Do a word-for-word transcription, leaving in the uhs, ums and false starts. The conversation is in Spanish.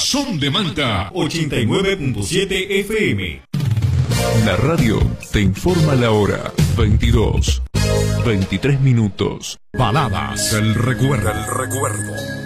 Son de Manta ochenta y nueve punto siete F M. La radio te informa la hora. veintidós, veintitrés minutos. Baladas del recuerdo. El recuerdo.